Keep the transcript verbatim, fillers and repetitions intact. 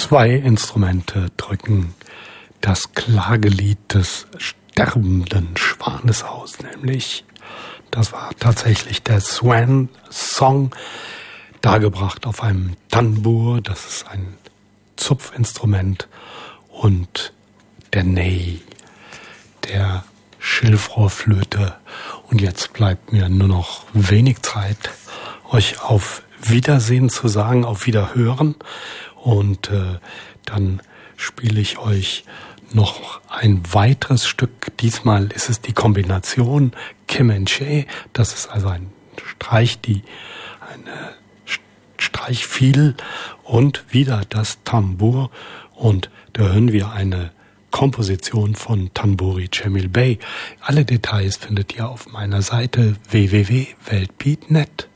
Zwei Instrumente drücken das Klagelied des sterbenden Schwanes aus, nämlich das war tatsächlich der Swan Song, dargebracht auf einem Tambour, das ist ein Zupfinstrument, und der Ney, der Schilfrohrflöte. Und jetzt bleibt mir nur noch wenig Zeit, euch auf Wiedersehen zu sagen, auf Wiederhören. Und äh, dann spiele ich euch noch ein weiteres Stück. Diesmal ist es die Kombination Kemenche. Das ist also ein Streich, die eine Streichfiedel und wieder das Tambour. Und da hören wir eine Komposition von Tanburi Cemil Bey. Alle Details findet ihr auf meiner Seite w w w punkt weltbeat punkt net.